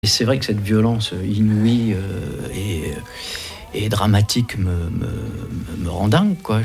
Et c'est vrai que cette violence inouïe et dramatique me rend dingue, quoi.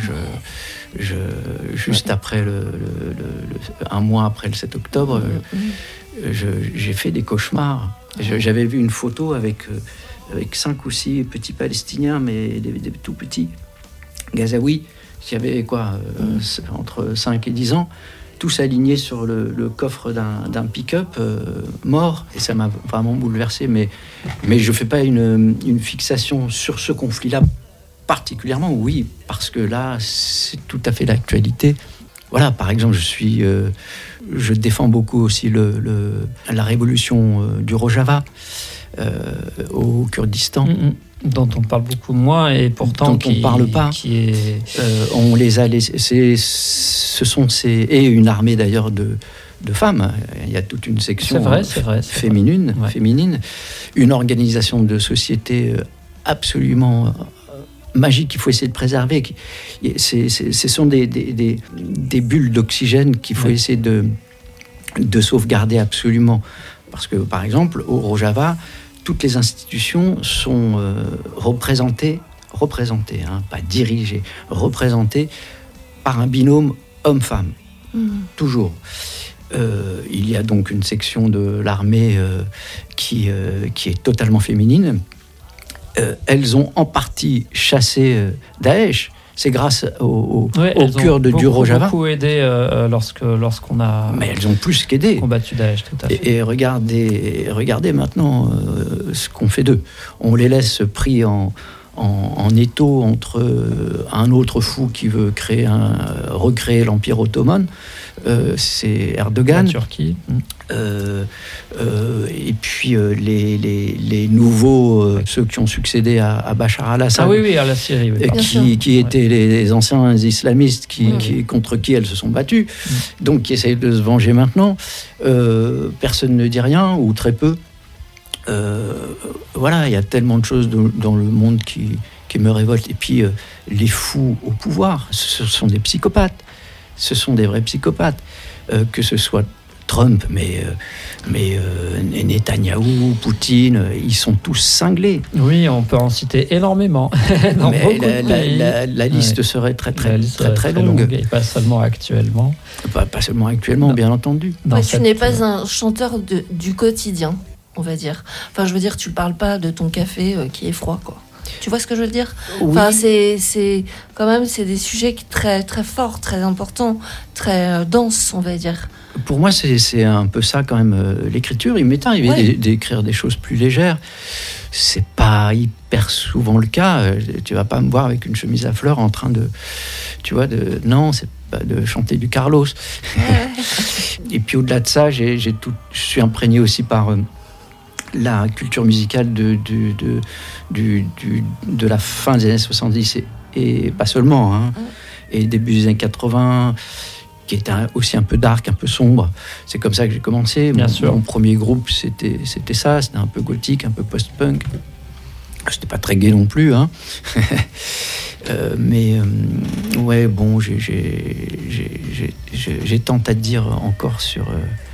Juste après un mois après le 7 octobre, j'ai fait des cauchemars. J'avais vu une photo avec 5 ou 6 petits Palestiniens, mais des tout petits, Gazaouis, qui avaient entre 5 et 10 ans, tous alignés sur le coffre d'un pick-up mort. Et ça m'a vraiment bouleversé. Mais je ne fais pas une fixation sur ce conflit-là particulièrement, oui, parce que là, c'est tout à fait l'actualité. Voilà, par exemple, je défends beaucoup aussi la révolution du Rojava au Kurdistan. Dont on parle beaucoup moins et pourtant dont on ne parle pas. On les a laissés. Et une armée d'ailleurs de femmes. Il y a toute une section c'est vrai. féminine. Une organisation de société absolument magique qu'il faut essayer de préserver. Ce sont des bulles d'oxygène qu'il faut essayer de sauvegarder absolument. Parce que, par exemple, au Rojava, toutes les institutions sont représentées, pas dirigées, représentées par un binôme homme-femme. Toujours. Il y a donc une section de l'armée qui est totalement féminine. Elles ont en partie chassé Daesh. C'est grâce au Kurdes du Rojava. Elles ont beaucoup aidé lorsqu'on a. Mais elles ont plus qu'aidé. Combattu Daesh, tout à fait. Et regardez maintenant ce qu'on fait d'eux. On les laisse pris en étau entre un autre fou qui veut recréer l'Empire ottoman. C'est Erdogan. La Turquie. Et puis les nouveaux, ceux qui ont succédé à Bachar al-Assad. Ah oui, à la Syrie. Oui, qui étaient les anciens islamistes contre qui elles se sont battues. Donc qui essayent de se venger maintenant. Personne ne dit rien, ou très peu. Voilà, il y a tellement de choses dans le monde qui me révoltent. Et puis les fous au pouvoir, ce sont des psychopathes. Ce sont des vrais psychopathes. Que ce soit Trump, mais Netanyahou, Poutine, ils sont tous cinglés. Oui, on peut en citer énormément. La liste serait très longue. Et pas seulement actuellement. Pas seulement actuellement, bien entendu. Tu n'es pas un chanteur du quotidien, on va dire. Enfin, je veux dire, tu parles pas de ton café qui est froid, quoi. Tu vois ce que je veux dire ? Oui. Enfin, c'est quand même, c'est des sujets très, très forts, très importants, très denses, on va dire. Pour moi, c'est un peu ça quand même, l'écriture. Il m'est arrivé d'écrire des choses plus légères. C'est pas hyper souvent le cas. Tu vas pas me voir avec une chemise à fleurs en train de... Non, c'est pas de chanter du Carlos. Et puis au-delà de ça, je suis imprégné aussi par... la culture musicale de la fin des années 70 et pas seulement, et début des années 80, qui était aussi un peu dark, un peu sombre. C'est comme ça que j'ai commencé. Mon premier groupe, c'était ça, c'était un peu gothique, un peu post-punk. C'était pas très gai non plus, mais bon, j'ai tant à dire encore sur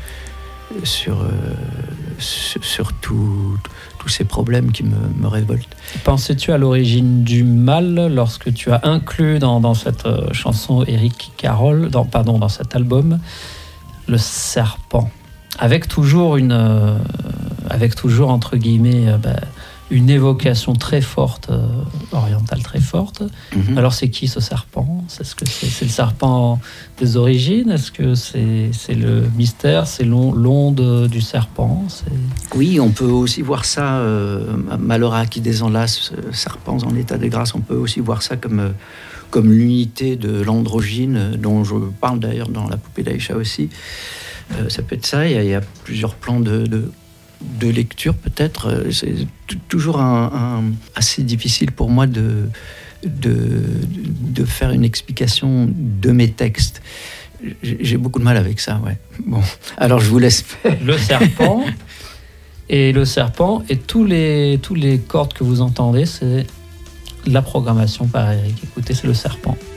tous ces problèmes qui me révoltent. Pensais-tu à l'origine du mal lorsque tu as inclus dans cette chanson Éric Carroll, dans cet album, le serpent, avec toujours entre guillemets une évocation très forte, orientale très forte. Alors c'est qui ce serpent ? Est-ce que c'est le serpent des origines ? Est-ce que c'est le mystère ? C'est l'onde du serpent ? Oui, on peut aussi voir ça, Malheur qui désenlace, serpents en état de grâce, on peut aussi voir ça comme l'unité de l'androgyne, dont je parle d'ailleurs dans La poupée d'Aïcha aussi. Ça peut être ça, il y a plusieurs plans de lecture peut-être. C'est toujours assez difficile pour moi de faire une explication de mes textes. J'ai beaucoup de mal avec ça, ouais. Bon, alors je vous laisse faire. Le serpent et tous les cordes que vous entendez, c'est la programmation par Éric. Écoutez, c'est le serpent.